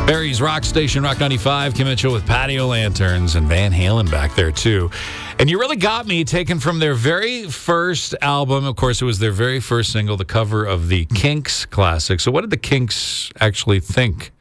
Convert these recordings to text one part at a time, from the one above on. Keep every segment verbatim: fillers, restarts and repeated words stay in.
Barry's Rock Station, Rock ninety-five, Kim Mitchell with Patio Lanterns and Van Halen back there, too. And You Really Got Me, taken from their very first album. Of course, it was their very first single, the cover of the Kinks classic. So what did the Kinks actually think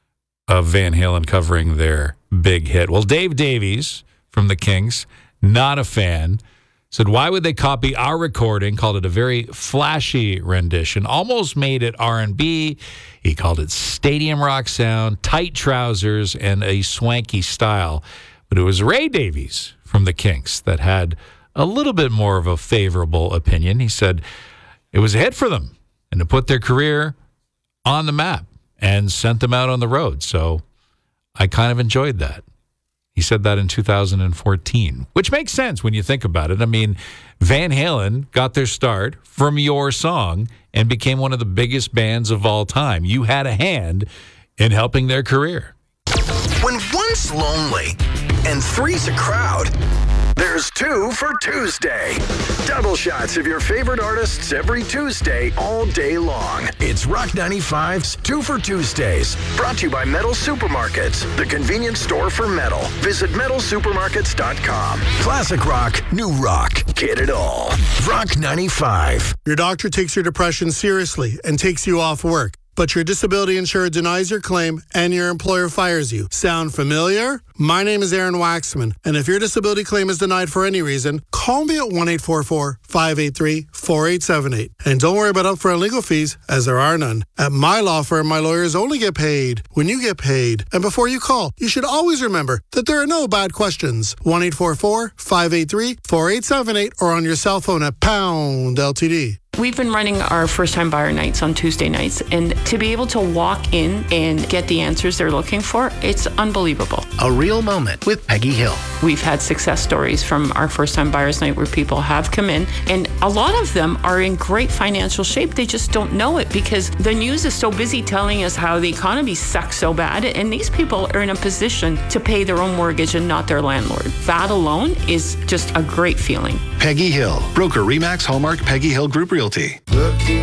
of Van Halen covering their big hit? Well, Dave Davies from the Kinks, not a fan, said, why would they copy our recording? Called it a very flashy rendition, almost made it R and B. He called it stadium rock sound, tight trousers, and a swanky style. But it was Ray Davies from the Kinks that had a little bit more of a favorable opinion. He said it was a hit for them and to put their career on the map and sent them out on the road. So I kind of enjoyed that. He said that in two thousand fourteen, which makes sense when you think about it. I mean, Van Halen got their start from your song and became one of the biggest bands of all time. You had a hand in helping their career. When one's lonely and three's a crowd, there's two for Tuesday. Double shots of your favorite artists every Tuesday, all day long. It's Rock ninety-five's Two for Tuesdays. Brought to you by Metal Supermarkets, the convenience store for metal. Visit metal supermarkets dot com. Classic rock, new rock. Get it all. Rock ninety-five. Your doctor takes your depression seriously and takes you off work, but your disability insurer denies your claim and your employer fires you. Sound familiar? My name is Aaron Waxman, and if your disability claim is denied for any reason, call me at one eight four four, five eight three, four eight seven eight. And don't worry about upfront legal fees, as there are none. At my law firm, my lawyers only get paid when you get paid. And before you call, you should always remember that there are no bad questions. one eight four four, five eight three, four eight seven eight or on your cell phone at pound L T D. We've been running our first-time buyer nights on Tuesday nights, and to be able to walk in and get the answers they're looking for, it's unbelievable. A real moment with Peggy Hill. We've had success stories from our first-time buyers night where people have come in, and a lot of them are in great financial shape. They just don't know it because the news is so busy telling us how the economy sucks so bad, and these people are in a position to pay their own mortgage and not their landlord. That alone is just a great feeling. Peggy Hill, broker Remax Hallmark Peggy Hill Group Realty.